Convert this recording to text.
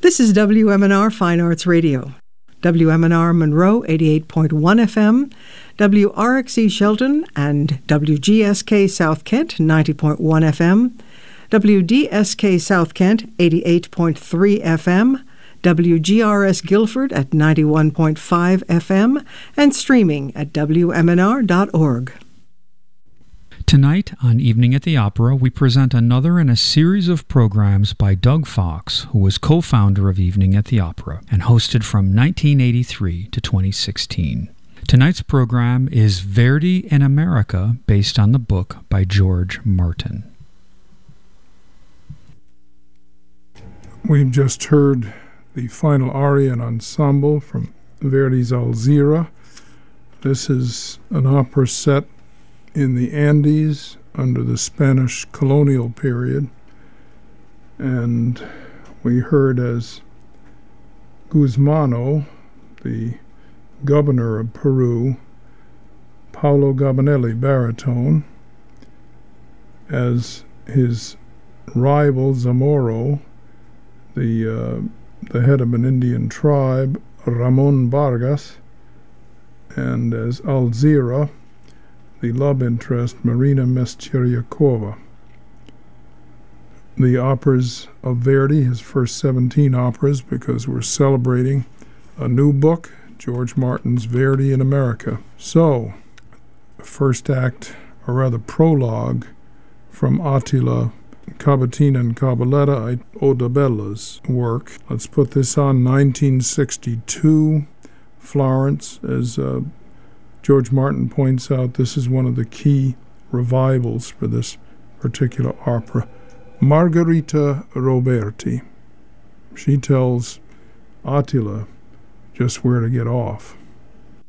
This is WMNR Fine Arts Radio. WMNR Monroe 88.1 FM, WRXE Shelton and WGSK South Kent 90.1 FM, WDSK South Kent 88.3 FM, WGRS Guilford at 91.5 FM, and streaming at WMNR.org. Tonight on Evening at the Opera, we present another in a series of programs by Doug Fox, who was co-founder of Evening at the Opera and hosted from 1983 to 2016. Tonight's program is Verdi in America, based on the book by George Martin. We've just heard the final aria and ensemble from Verdi's Alzira. This is an opera set in the Andes under the Spanish colonial period, and we heard as Guzmano, the governor of Peru, Paolo Gabbanelli, baritone, as his rival Zamoro, the head of an Indian tribe, Ramon Vargas, and as Alzira, the love interest, Marina Meshcheryakova. The operas of Verdi, his first 17 operas, because we're celebrating a new book, George Martin's Verdi in America. So, first act, or rather prologue, from Attila Cavatina and Cabaletta, Odabella's work. Let's put this on 1962, Florence, as George Martin points out. This is one of the key revivals for this particular opera. Margherita Roberti. She tells Attila just where to get off.